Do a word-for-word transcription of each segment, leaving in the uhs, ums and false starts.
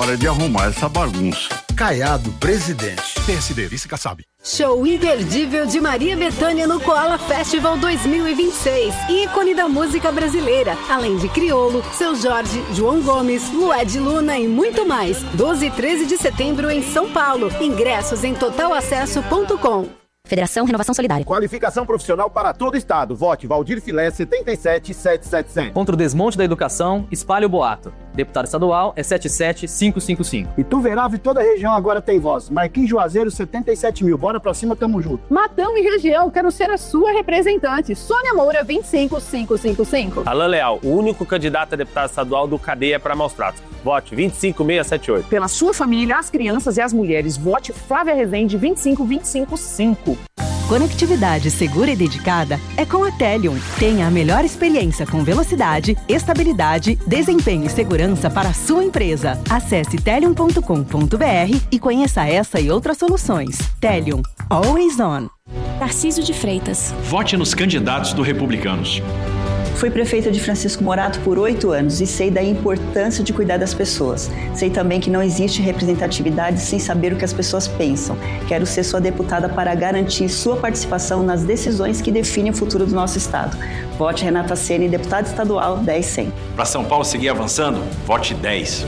hora de arrumar essa bagunça. Caiado, presidente. P S D, vice Kassab. Show imperdível de Maria Bethânia no Koala Festival dois mil e vinte e seis. Ícone da música brasileira. Além de Criolo, Seu Jorge, João Gomes, Lued Luna e muito mais. doze e treze de setembro em São Paulo. Ingressos em total acesso ponto com. Federação Renovação Solidária. Qualificação profissional para todo o estado. Vote Valdir Filé setenta e sete mil setecentos e setenta e sete. Contra o desmonte da educação, espalhe o boato. Deputado estadual é setenta e sete mil quinhentos e cinquenta e cinco. Ituverava e toda a região agora tem voz. Marquinhos Juazeiro, setenta e sete mil. Bora pra cima, tamo junto. Matão e região, quero ser a sua representante. Sônia Moura, vinte e cinco mil quinhentos e cinquenta e cinco. Alain Leal, o único candidato a deputado estadual do Cadeia para Maus Tratos. Vote vinte e cinco mil seiscentos e setenta e oito. Pela sua família, as crianças e as mulheres. Vote Flávia Rezende, vinte e cinco mil quinhentos e cinquenta e cinco. Conectividade segura e dedicada é com a Telium. Tenha a melhor experiência com velocidade, estabilidade, desempenho e segurança para a sua empresa. Acesse telium ponto com ponto br e conheça essa e outras soluções. Telium. Always on. Tarcísio de Freitas. Vote nos candidatos do Republicanos. Fui prefeita de Francisco Morato por oito anos e sei da importância de cuidar das pessoas. Sei também que não existe representatividade sem saber o que as pessoas pensam. Quero ser sua deputada para garantir sua participação nas decisões que definem o futuro do nosso estado. Vote Renata Ceni, deputada estadual dez cem. Para São Paulo seguir avançando, vote dez.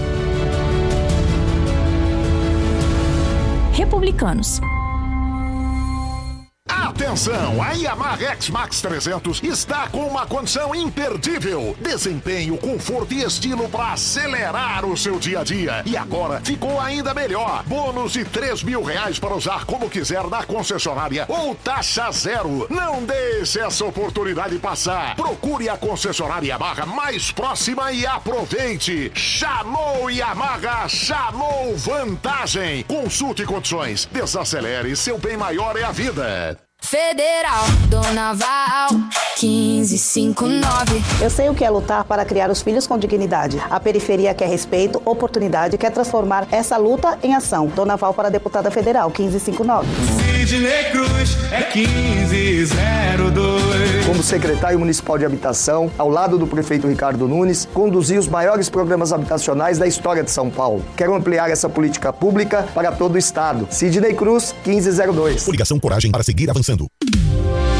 Republicanos. Atenção, a Yamaha X-Max trezentos está com uma condição imperdível. Desempenho, conforto e estilo para acelerar o seu dia a dia. E agora ficou ainda melhor. Bônus de três mil reais para usar como quiser na concessionária ou taxa zero. Não deixe essa oportunidade passar. Procure a concessionária Yamaha mais próxima e aproveite. Chamou Yamaha, chamou vantagem. Consulte condições. Desacelere, seu bem maior é a vida. Federal, Dona Val, quinze cinquenta e nove. Eu sei o que é lutar para criar os filhos com dignidade. A periferia quer respeito, oportunidade, quer transformar essa luta em ação. Dona Val para deputada federal, quinze cinquenta e nove. Sidney Cruz é quinze zero dois. Como secretário municipal de habitação, ao lado do prefeito Ricardo Nunes, conduzi os maiores programas habitacionais da história de São Paulo. Quero ampliar essa política pública para todo o estado. Sidney Cruz, quinze zero dois. Coligação Coragem para seguir avançando.